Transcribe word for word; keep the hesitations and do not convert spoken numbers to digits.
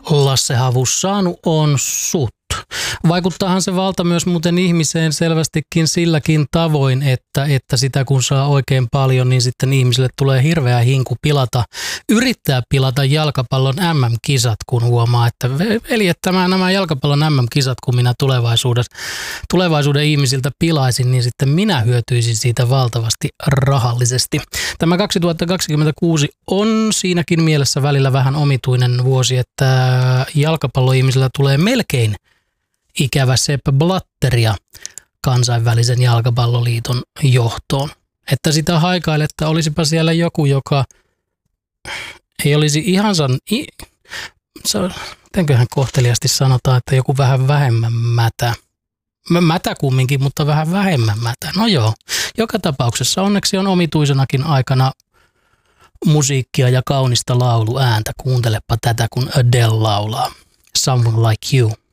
Lasse Havussaanu on sut. Vaikuttaahan se valta myös muuten ihmiseen selvästikin silläkin tavoin, että, että sitä kun saa oikein paljon, niin sitten ihmisille tulee hirveä hinku pilata, yrittää pilata jalkapallon äm äm-kisat, kun huomaa, että veli, että nämä jalkapallon äm äm-kisat, kun minä tulevaisuudessa, tulevaisuuden ihmisiltä pilaisin, niin sitten minä hyötyisin siitä valtavasti rahallisesti. Tämä kaksituhattakaksikymmentäkuusi on siinäkin mielessä välillä vähän omituinen vuosi, että jalkapalloihmisillä tulee melkein ikävä Sepp Blatteria kansainvälisen jalkapalloliiton johtoon. Että sitä haikaile, että olisipa siellä joku, joka ei olisi ihan san... I, mitenköhän kohteliasti sanotaan, että joku vähän vähemmän mätä. Mätä kumminkin, mutta vähän vähemmän mätä. No joo, joka tapauksessa onneksi on omituisenakin aikana musiikkia ja kaunista lauluääntä. Kuuntelepa tätä, kun Adele laulaa. Someone Like You.